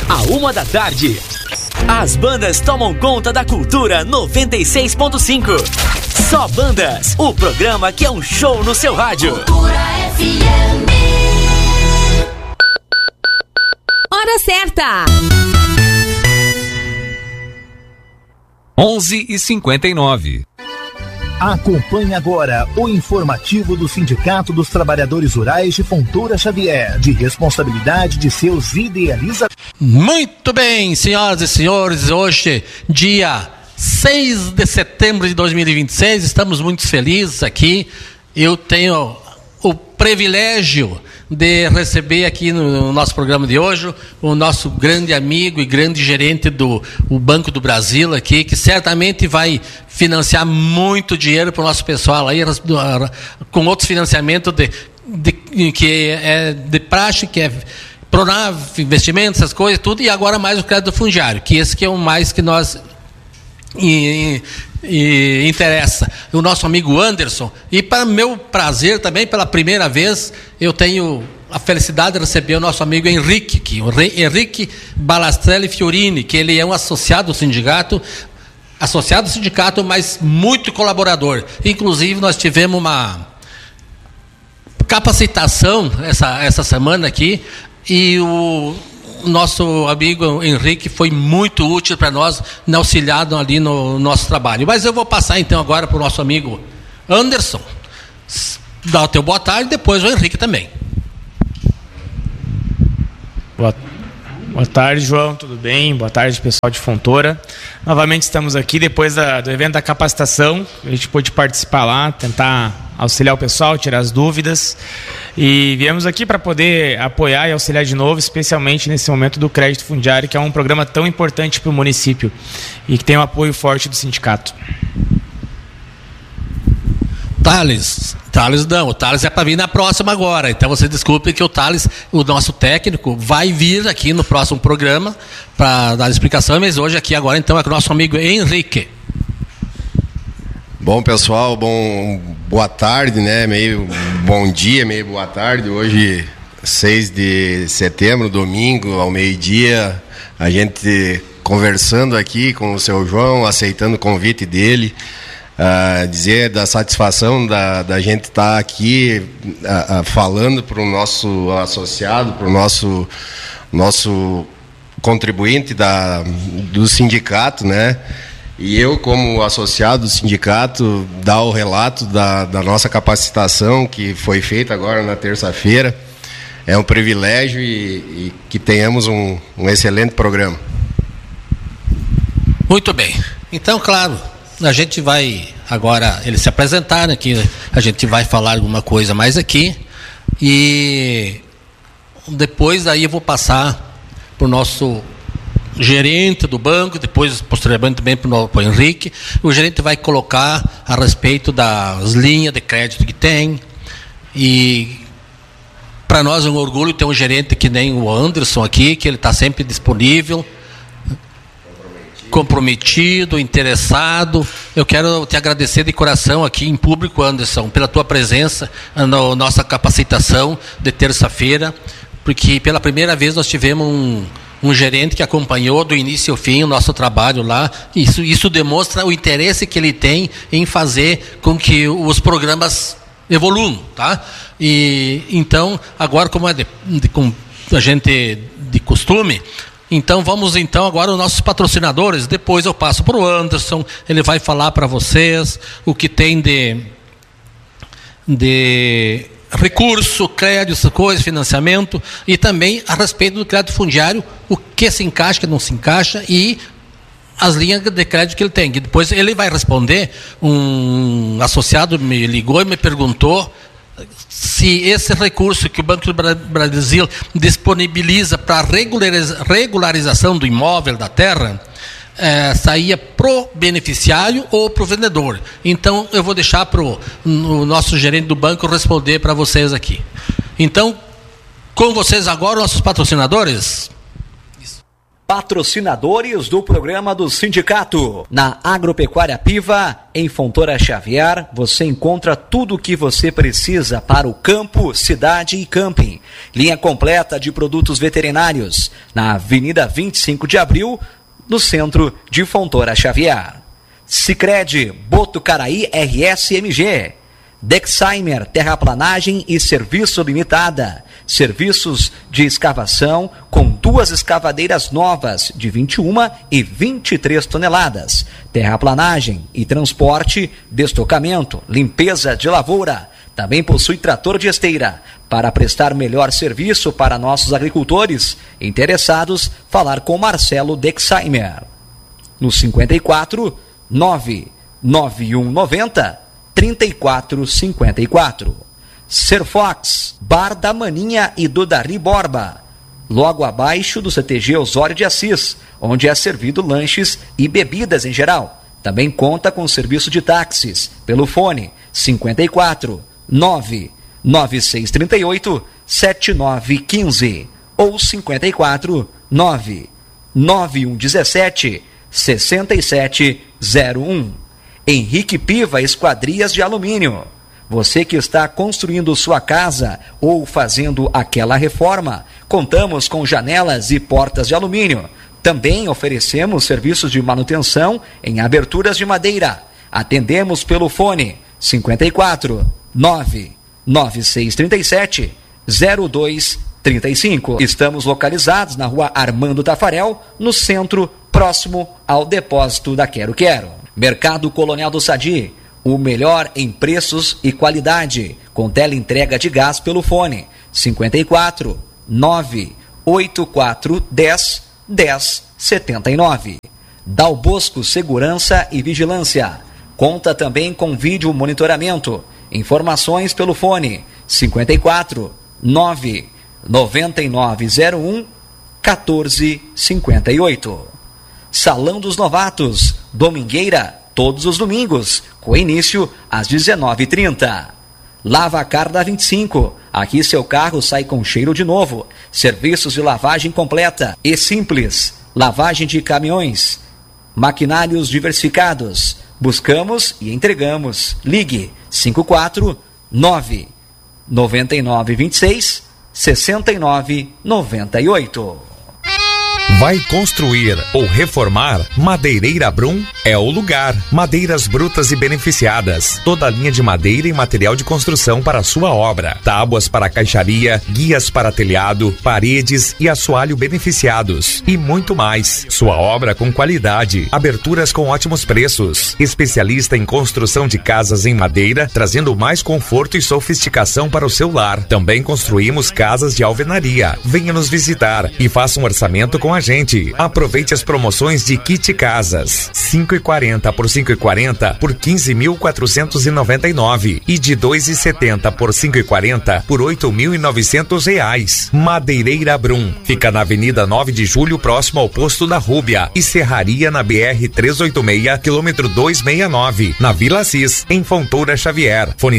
à 13h. As bandas tomam conta da Cultura 96.5. Só Bandas, o programa que é um show no seu rádio. Cultura FM. Hora certa. 11h59. Acompanhe agora o informativo do Sindicato dos Trabalhadores Rurais de Fontoura Xavier, de responsabilidade de seus idealizadores. Muito bem, senhoras e senhores, hoje, dia 6 de setembro de 2026, estamos muito felizes aqui. Eu tenho o privilégio de receber aqui no nosso programa de hoje o nosso grande amigo e grande gerente do Banco do Brasil aqui, que certamente vai financiar muito dinheiro para o nosso pessoal aí, com outros financiamentos que é de praxe, que é Pronaf, investimentos, essas coisas, tudo, e agora mais o crédito fundiário, que esse que é o mais que nós interessa, o nosso amigo Anderson. E para meu prazer também, pela primeira vez, eu tenho a felicidade de receber o nosso amigo Henrique, o Henrique Balastrelli Fiorini, que ele é um associado do sindicato, mas muito colaborador. Inclusive, nós tivemos uma capacitação essa semana aqui, e o nosso amigo Henrique foi muito útil para nós, nos auxiliado ali no nosso trabalho. Mas eu vou passar então agora para o nosso amigo Anderson, dar o teu boa tarde, depois o Henrique também. Boa tarde, João, tudo bem? Boa tarde, pessoal de Fontoura. Novamente estamos aqui depois do evento da capacitação. A gente pôde participar lá, tentar auxiliar o pessoal, tirar as dúvidas. E viemos aqui para poder apoiar e auxiliar de novo, especialmente nesse momento do crédito fundiário, que é um programa tão importante para o município e que tem um apoio forte do sindicato. Thales não, o Thales é para vir na próxima agora, então você desculpe que o Thales, o nosso técnico, vai vir aqui no próximo programa para dar explicação, mas hoje aqui agora então é com o nosso amigo Henrique. Bom, pessoal, boa tarde, né, meio bom dia, meio boa tarde. Hoje 6 de setembro, domingo, ao meio-dia, a gente conversando aqui com o seu João, aceitando o convite dele. Dizer da satisfação da gente estar aqui falando para o nosso associado, para o nosso contribuinte do sindicato, né? E eu, como associado do sindicato, dar o relato da nossa capacitação que foi feita agora na terça-feira. É um privilégio e que tenhamos um excelente programa. Muito bem. Então, claro, a gente vai agora ele se apresentar, né, que a gente vai falar alguma coisa mais aqui, e depois aí eu vou passar para o nosso gerente do banco, depois posteriormente também para o Henrique. O gerente vai colocar a respeito das linhas de crédito que tem, e para nós é um orgulho ter um gerente que nem o Anderson aqui, que ele está sempre disponível, comprometido, interessado. Eu quero te agradecer de coração aqui em público, Anderson, pela tua presença na nossa capacitação de terça-feira, porque pela primeira vez nós tivemos um gerente que acompanhou do início ao fim o nosso trabalho lá. Isso demonstra o interesse que ele tem em fazer com que os programas evoluam, tá? E então, agora, como é com a gente de costume, então vamos agora os nossos patrocinadores. Depois eu passo para o Anderson, ele vai falar para vocês o que tem de recurso, crédito, coisa, financiamento, e também a respeito do crédito fundiário, o que se encaixa, o que não se encaixa, e as linhas de crédito que ele tem. Depois ele vai responder. Um associado me ligou e me perguntou se esse recurso que o Banco do Brasil disponibiliza para regularização do imóvel, da terra, saía pro beneficiário ou pro vendedor. Então eu vou deixar o nosso gerente do banco responder para vocês aqui. Então, com vocês agora, nossos patrocinadores. Patrocinadores do programa do sindicato. Na Agropecuária Piva, em Fontoura Xavier, você encontra tudo o que você precisa para o campo, cidade e camping. Linha completa de produtos veterinários. Na Avenida 25 de Abril, no centro de Fontoura Xavier. Sicredi, Botucaraí RSMG. Dexheimer, terraplanagem e serviço limitada. Serviços de escavação com 2 escavadeiras novas de 21 e 23 toneladas. Terraplanagem e transporte, destocamento, limpeza de lavoura. Também possui trator de esteira. Para prestar melhor serviço para nossos agricultores interessados, falar com Marcelo Dexheimer. No 54 99190 3454. Serfox, Bar da Maninha e do Dari Borba, logo abaixo do CTG Osório de Assis, onde é servido lanches e bebidas em geral. Também conta com serviço de táxis pelo fone 54 99638 7915 ou 54 99117 6701. Henrique Piva Esquadrias de Alumínio. Você que está construindo sua casa ou fazendo aquela reforma, contamos com janelas e portas de alumínio. Também oferecemos serviços de manutenção em aberturas de madeira. Atendemos pelo fone 54 99637 0235. Estamos localizados na Rua Armando Tafarel, no centro, próximo ao depósito da Quero Quero. Mercado Colonial do Sadi, o melhor em preços e qualidade, com teleentrega de gás pelo fone 54 98410 1079. Dal Bosco Segurança e Vigilância, conta também com vídeo monitoramento. Informações pelo fone 54 99901 1458. Salão dos Novatos, domingueira, todos os domingos, com início às 19h30. Lavacar da 25, aqui seu carro sai com cheiro de novo. Serviços de lavagem completa e simples, lavagem de caminhões, maquinários diversificados. Buscamos e entregamos. Ligue 54 99926 6998. Vai construir ou reformar? Madeireira Brum é o lugar. Madeiras brutas e beneficiadas. Toda a linha de madeira e material de construção para a sua obra. Tábuas para caixaria, guias para telhado, paredes e assoalho beneficiados. E muito mais. Sua obra com qualidade. Aberturas com ótimos preços. Especialista em construção de casas em madeira, trazendo mais conforto e sofisticação para o seu lar. Também construímos casas de alvenaria. Venha nos visitar e faça um orçamento com a gente. Aproveite as promoções de Kit Casas. 5,40 por 5,40 por 15.499 e de 2,70 por 5,40 por R$8.900. Madeireira Brum. Fica na Avenida 9 de Julho, próximo ao posto da Rúbia, e Serraria na BR-386, quilômetro 269, na Vila Assis, em Fontoura Xavier. Fone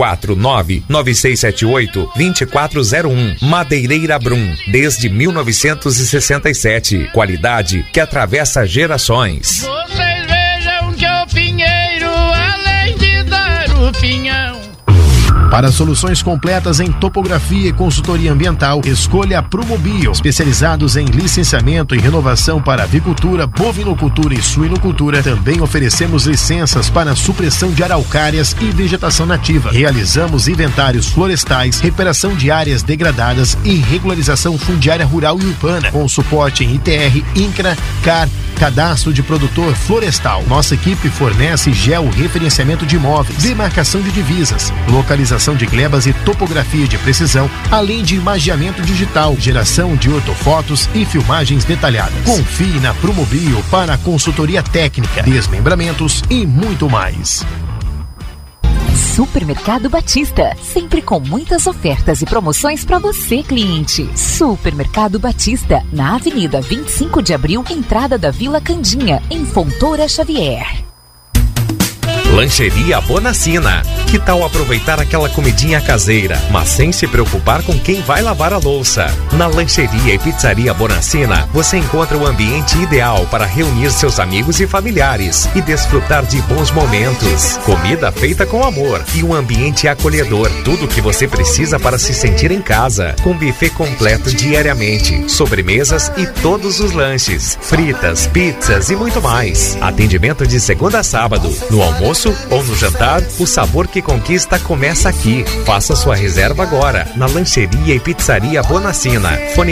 549-9678-2401. Madeireira Brum, desde 1967. Qualidade que atravessa gerações. Vocês vejam que o pinheiro, além de dar o pinhão. Para soluções completas em topografia e consultoria ambiental, escolha a Promobio, especializados em licenciamento e renovação para avicultura, bovinocultura e suinocultura. Também oferecemos licenças para supressão de araucárias e vegetação nativa. Realizamos inventários florestais, recuperação de áreas degradadas e regularização fundiária rural e urbana, com suporte em ITR, INCRA, CAR, cadastro de produtor florestal. Nossa equipe fornece georreferenciamento de imóveis, demarcação de divisas, localização de glebas e topografia de precisão, além de imageamento digital, geração de ortofotos e filmagens detalhadas. Confie na Promobio para consultoria técnica, desmembramentos e muito mais. Supermercado Batista, sempre com muitas ofertas e promoções para você, cliente. Supermercado Batista, na Avenida 25 de Abril, entrada da Vila Candinha, em Fontoura Xavier. Lancheria Bonacina. Que tal aproveitar aquela comidinha caseira, mas sem se preocupar com quem vai lavar a louça? Na Lancheria e Pizzaria Bonacina, você encontra o ambiente ideal para reunir seus amigos e familiares e desfrutar de bons momentos. Comida feita com amor e um ambiente acolhedor. Tudo o que você precisa para se sentir em casa. Com buffet completo diariamente, sobremesas e todos os lanches, fritas, pizzas e muito mais. Atendimento de segunda a sábado. No almoço ou no jantar, o sabor que conquista começa aqui. Faça sua reserva agora na Lancheria e Pizzaria Bonacina. Fone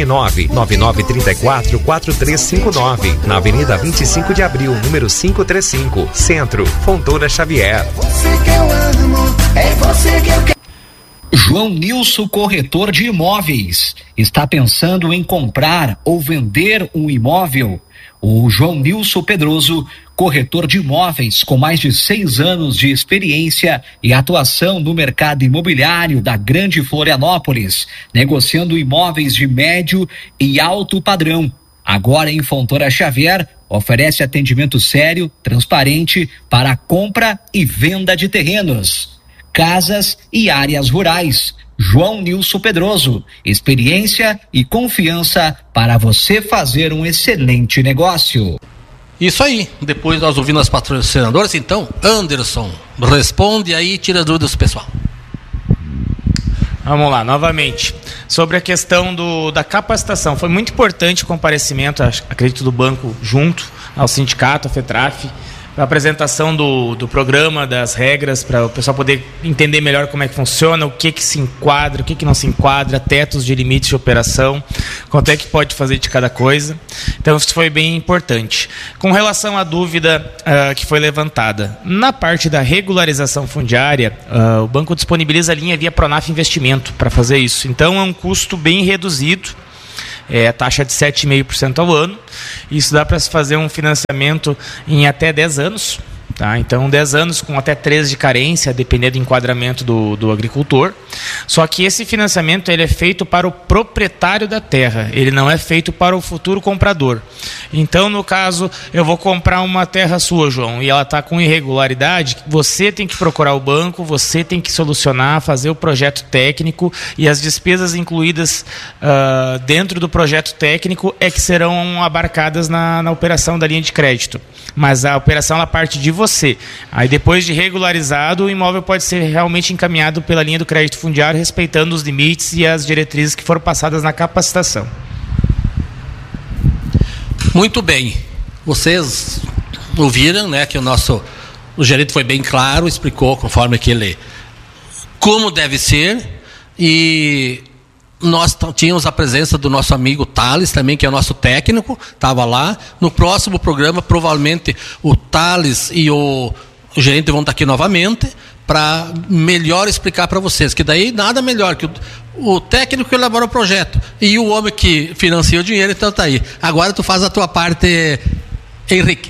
999344359, na Avenida 25 de Abril, número 535, Centro, Fontoura Xavier. Você que eu amo, é você que eu quero. João Nilson, corretor de imóveis. Está pensando em comprar ou vender um imóvel? O João Nilson Pedroso, corretor de imóveis com mais de 6 anos de experiência e atuação no mercado imobiliário da Grande Florianópolis, negociando imóveis de médio e alto padrão. Agora em Fontoura Xavier, oferece atendimento sério, transparente para a compra e venda de terrenos, casas e áreas rurais. João Nilson Pedroso, experiência e confiança para você fazer um excelente negócio. Isso aí, depois nós ouvimos as patrocinadoras, então, Anderson, responde aí e tira dúvidas do pessoal. Vamos lá, novamente. Sobre a questão da capacitação, foi muito importante o comparecimento, acredito, do banco junto ao sindicato, a FETRAF, a apresentação do programa, das regras, para o pessoal poder entender melhor como é que funciona, o que se enquadra, o que não se enquadra, tetos de limites de operação, quanto é que pode fazer de cada coisa. Então isso foi bem importante. Com relação à dúvida que foi levantada, na parte da regularização fundiária, o banco disponibiliza a linha via Pronaf Investimento para fazer isso. Então é um custo bem reduzido, a taxa de 7,5% ao ano. Isso dá para se fazer um financiamento em até 10 anos. Tá? Então 10 anos com até 13 de carência, dependendo do enquadramento do agricultor. Só que esse financiamento ele é feito para o proprietário da terra, ele não é feito para o futuro comprador. Então, no caso, eu vou comprar uma terra sua, João, e ela está com irregularidade, você tem que procurar o banco, você tem que solucionar, fazer o projeto técnico, e as despesas incluídas dentro do projeto técnico é que serão abarcadas na operação da linha de crédito. Mas a operação ela parte de você. Aí depois de regularizado, o imóvel pode ser realmente encaminhado pela linha do crédito fundiário, respeitando os limites e as diretrizes que foram passadas na capacitação. Muito bem. Vocês ouviram, né, que o gerente foi bem claro, explicou conforme que ele como deve ser, e nós tínhamos a presença do nosso amigo Thales também, que é o nosso técnico, estava lá. No próximo programa, provavelmente, o Thales e o gerente vão estar aqui novamente para melhor explicar para vocês, que daí nada melhor que o técnico que elabora o projeto e o homem que financia o dinheiro, então tá aí. Agora tu faz a tua parte, Henrique.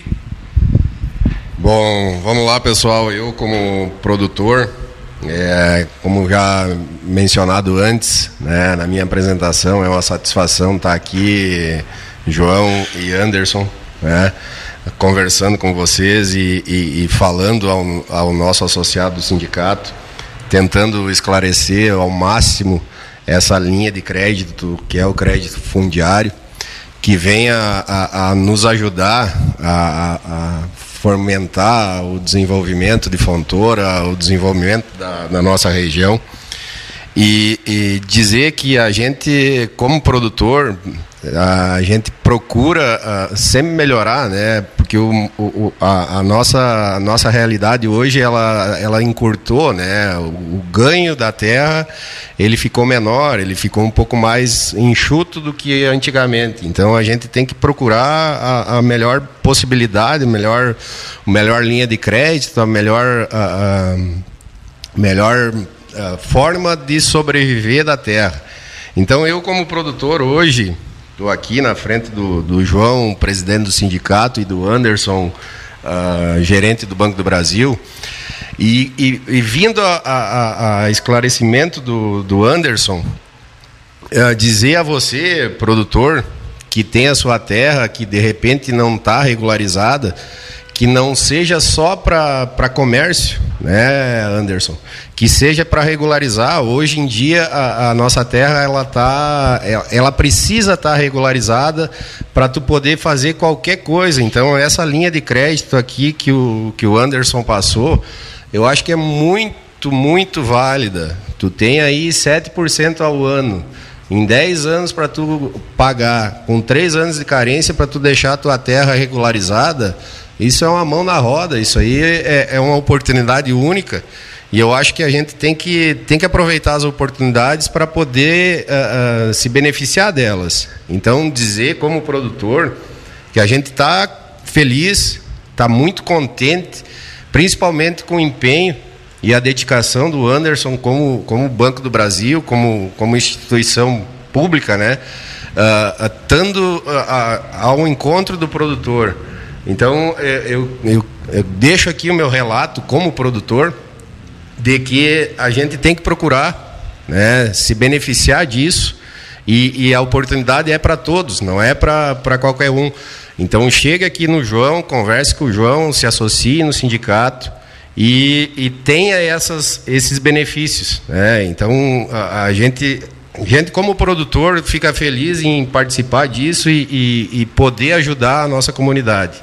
Bom, vamos lá, pessoal. Eu, como produtor, como já mencionado antes, né, na minha apresentação, é uma satisfação estar aqui, João e Anderson, né, conversando com vocês e falando ao nosso associado do sindicato, tentando esclarecer ao máximo essa linha de crédito, que é o crédito fundiário, que venha a nos ajudar a fomentar o desenvolvimento de Fontoura, o desenvolvimento da nossa região, e dizer que a gente, como produtor, a gente procura sempre melhorar, né? Porque a nossa realidade hoje ela encurtou, né? O ganho da terra ele ficou menor, ele ficou um pouco mais enxuto do que antigamente. Então a gente tem que procurar a melhor possibilidade, melhor linha de crédito, a melhor forma de sobreviver da terra. Então eu, como produtor, hoje estou aqui na frente do João, presidente do sindicato, e do Anderson, gerente do Banco do Brasil, e vindo a esclarecimento do Anderson, dizer a você, produtor, que tem a sua terra, que de repente não está regularizada, que não seja só para comércio, né, Anderson? Que seja para regularizar. Hoje em dia a nossa terra ela precisa estar regularizada para tu poder fazer qualquer coisa. Então essa linha de crédito aqui que o Anderson passou, eu acho que é muito válida. Tu tem aí 7% ao ano. Em 10 anos para tu pagar, com 3 anos de carência para tu deixar a tua terra regularizada, isso é uma mão na roda, isso aí é uma oportunidade única, e eu acho que a gente tem que aproveitar as oportunidades para poder se beneficiar delas. Então, dizer como produtor que a gente está feliz, está muito contente, principalmente com o empenho e a dedicação do Anderson como Banco do Brasil, como instituição pública, né? Estando ao encontro do produtor. Então, eu deixo aqui o meu relato como produtor de que a gente tem que procurar, né, se beneficiar disso, e a oportunidade é para todos, não é para qualquer um. Então, chega aqui no João, converse com o João, se associe no sindicato, e tenha esses benefícios, né? Então a gente como produtor fica feliz em participar disso e poder ajudar a nossa comunidade.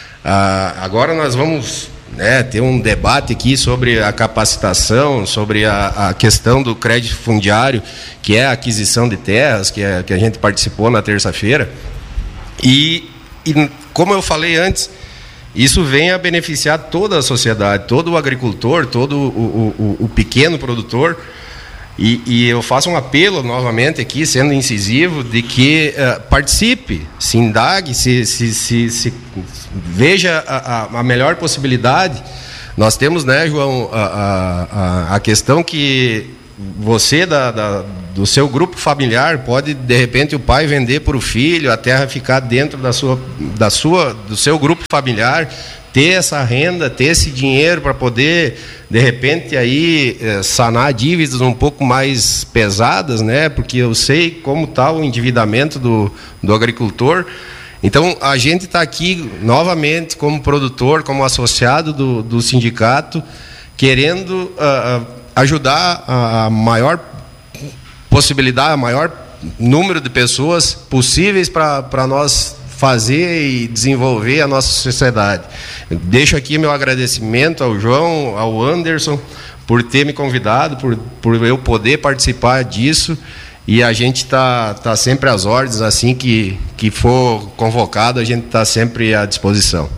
Agora nós vamos, né, ter um debate aqui sobre a capacitação, sobre a questão do crédito fundiário, que é a aquisição de terras, que a gente participou na terça-feira, e como eu falei antes, isso vem a beneficiar toda a sociedade, todo o agricultor, todo o pequeno produtor, e eu faço um apelo novamente aqui, sendo incisivo, de que participe, se indague, se veja a melhor possibilidade. Nós temos, né, João, a questão que você do seu grupo familiar pode, de repente, o pai vender para o filho, a terra ficar dentro do seu grupo familiar, ter essa renda, ter esse dinheiro para poder, de repente, aí sanar dívidas um pouco mais pesadas, né? Porque eu sei como está o endividamento do agricultor. Então, a gente está aqui novamente como produtor, como associado do sindicato, querendo ajudar a maior possibilidade, a maior número de pessoas possíveis para nós fazer e desenvolver a nossa sociedade. Eu deixo aqui meu agradecimento ao João, ao Anderson, por ter me convidado, por eu poder participar disso, e a gente está sempre às ordens, assim que for convocado, a gente está sempre à disposição.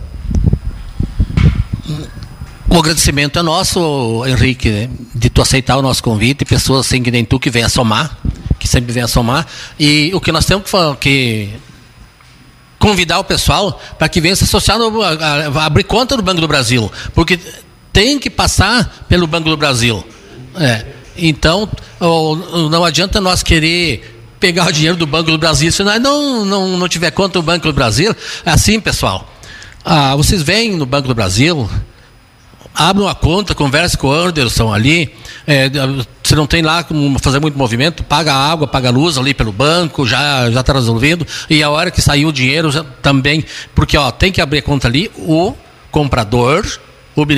O agradecimento é nosso, Henrique, né, de tu aceitar o nosso convite, pessoas assim que nem tu que vem a somar, que sempre vem a somar, e o que nós temos que convidar o pessoal para que venha se associar, a abrir conta do Banco do Brasil, porque tem que passar pelo Banco do Brasil. Então, não adianta nós querer pegar o dinheiro do Banco do Brasil se nós não tiver conta no Banco do Brasil. É assim, pessoal. Vocês vêm no Banco do Brasil, abre uma conta, converse com o Anderson ali, se não tem lá como fazer muito movimento, paga a água, paga a luz ali pelo banco, já está resolvido, e a hora que sair o dinheiro também, porque tem que abrir a conta ali, o comprador